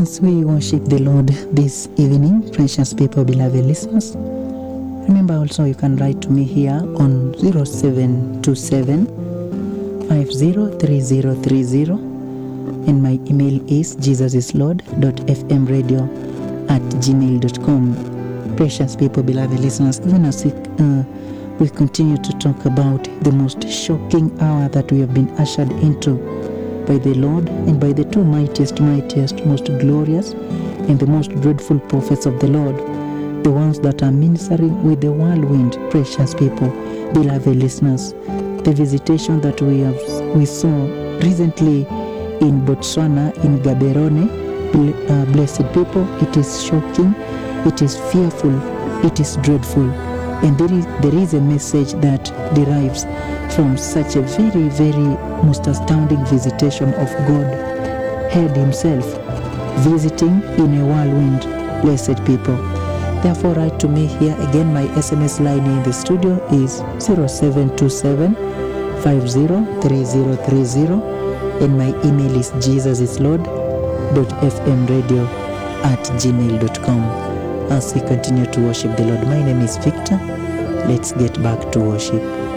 As we worship the Lord this evening, precious people, beloved listeners, remember also you can write to me here on 0727 503030, and my email is jesusislord.fmradio@gmail.com. Precious people, beloved listeners, even as we continue to talk about the most shocking hour that we have been ushered into by the Lord and by the two mightiest, most glorious and the most dreadful prophets of the Lord, the ones that are ministering with the whirlwind, precious people, beloved listeners. The visitation that we saw recently in Botswana, in Gaborone, blessed people, it is shocking, it is fearful, it is dreadful, and there is a message that derives from such a very, very most astounding visitation of God, head himself, visiting in a whirlwind, blessed people. Therefore, write to me here. Again, my SMS line in the studio is 0727 503030, and my email is jesusislord.fmradio@gmail.com. As we continue to worship the Lord, my name is Victor. Let's get back to worship.